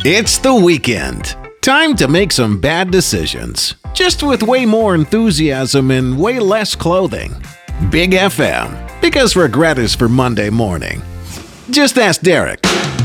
It's the weekend. Time to make some bad decisions, just with way more enthusiasm and way less clothing. Big FM, because regret is for Monday morning. Just ask Derek.